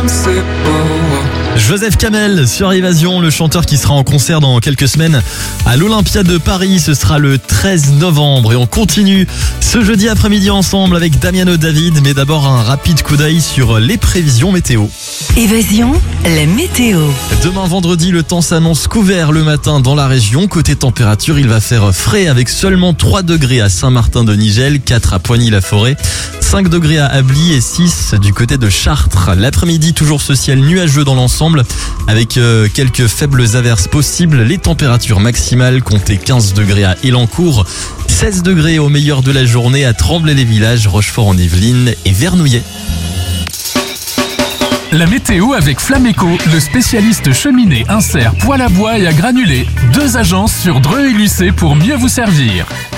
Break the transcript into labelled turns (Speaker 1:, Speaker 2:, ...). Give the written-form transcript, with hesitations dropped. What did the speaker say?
Speaker 1: Joseph Kamel sur Évasion, le chanteur qui sera en concert dans quelques semaines à l'Olympia de Paris. Ce sera le 13 novembre et on continue ce jeudi après-midi ensemble avec Damiano David. Mais d'abord un rapide coup d'œil sur les prévisions météo.
Speaker 2: Évasion, la météo.
Speaker 1: Demain vendredi, le temps s'annonce couvert le matin dans la région. Côté température, il va faire frais avec seulement 3 degrés à Saint-Martin-de-Nigel, 4 à Poigny-la-Forêt, 5 degrés à Ably et 6 du côté de Chartres. L'après-midi, toujours ce ciel nuageux dans l'ensemble avec quelques faibles averses possibles. Les températures maximales comptez 15 degrés à Elancourt, 16 degrés au meilleur de la journée à Tremblay-les-Villages, Rochefort-en-Yvelines et Vernouillet.
Speaker 3: La météo avec Flameco, le spécialiste cheminée, insert, poêle à bois et à granulés. 2 agences sur Dreux et Lucé pour mieux vous servir.